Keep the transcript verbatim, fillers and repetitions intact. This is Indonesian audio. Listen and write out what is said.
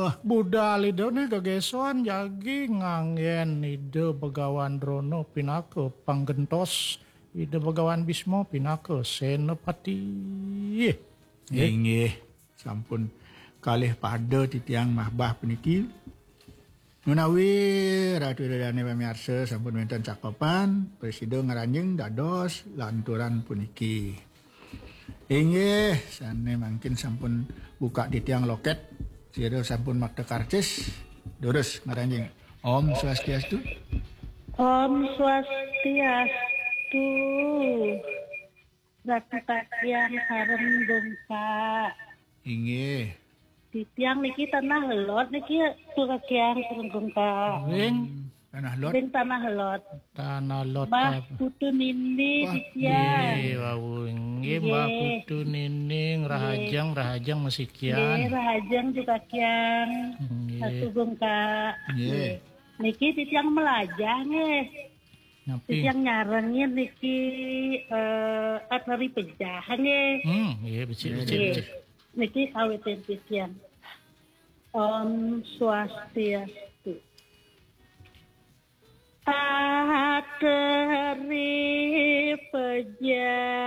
budal ide nih gageson jagi ngangen ide Begawan Drono pinake panggentos ide Begawan Bismo pinake senepati. Nggih, sampun kalih pada titiang mahbah puniki. Menawi Ratu Dane pamirsa sampun wonten cakepan Presiden ngaranjing dados lanturan puniki. Inggih, sane mangkin sampun buka titiang loket. Sira sampun makta karcis, durus ngaranjing. Om Swastiastu. Om Swastiastu. Ratu Kakian harem gengka. Inggih. Di tiang niki tanah helot niki Ratu Kakian harem gengka. Wing Tanah lot. Bing tanah helot. tanah lot Bah putu nindi di tiang. Nggih, wau nggih Mbak Putu Nining rahajang rahajang masih Nggih, kian. rahajeng juga kian. Nggih. Satu gengka. Nggih. Niki di tiang melajah nggih. Napi? Di tiang nyarengin niki eh atari pejah nggih. Hmm, iya becik becik Nggih. becik. Niki kawitin titian. Om Swastiastu. Atari pejah